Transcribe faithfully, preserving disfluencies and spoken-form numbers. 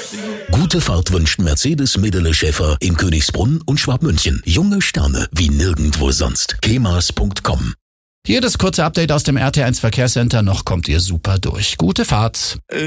Gute Fahrt wünscht Mercedes Medele Schäfer in Königsbrunn und Schwabmünchen. Junge Sterne wie nirgendwo sonst. kemas punkt com. Hier das kurze Update aus dem R T eins Verkehrscenter. Noch kommt ihr super durch. Gute Fahrt.